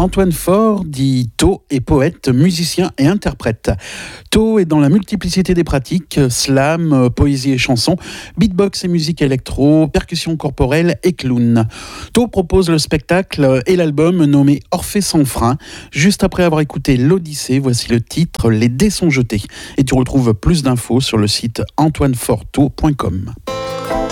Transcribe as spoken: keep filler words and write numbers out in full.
Antoine Faure, dit Tho, est poète, musicien et interprète. Tho est dans la multiplicité des pratiques, slam, poésie et chanson, beatbox et musique électro, percussion corporelle et clown. Tho propose le spectacle et l'album nommé Orphée sans frein. Juste après avoir écouté l'Odyssée, voici le titre Les dés sont jetés. Et tu retrouves plus d'infos sur le site antoine faure tho point com.